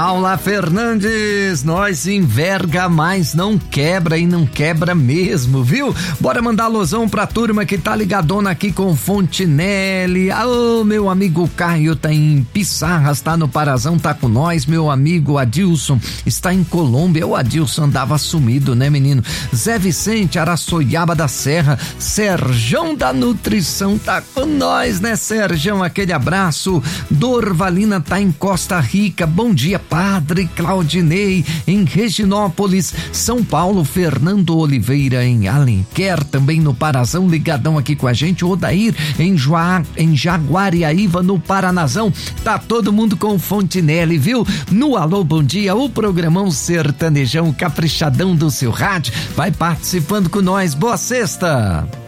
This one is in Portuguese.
Paula Fernandes, nós enverga, mas não quebra e não quebra mesmo, viu? Bora mandar alusão pra turma que tá ligadona aqui com Fontinelli. Meu amigo Caio tá em Pissarras, tá no Parazão, tá com nós. Meu amigo Adilson está em Colômbia. O Adilson andava sumido, né, menino? Zé Vicente, Araçoiaba da Serra. Serjão da Nutrição tá com nós, né, Serjão? Aquele abraço. Dorvalina tá em Costa Rica. Bom dia, Padre Claudinei, em Reginópolis, São Paulo. Fernando Oliveira em Alenquer, também no Parazão, ligadão aqui com a gente. Odair em Jaguariaíva, no Paranazão. Tá todo mundo com Fontinelli, viu? No Alô Bom Dia, o programão sertanejão caprichadão do seu rádio. Vai participando com nós. Boa sexta!